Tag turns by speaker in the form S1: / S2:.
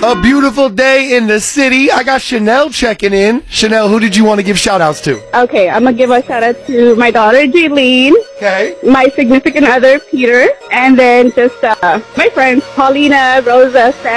S1: A beautiful day in the city. I got Chanel checking in. Chanel, who did you want to give shout outs to?
S2: Okay, I'm going to give a shout out to my daughter, Jaylene.
S1: Okay.
S2: My significant other, Peter. And then just my friends, Paulina, Rosa, Sam.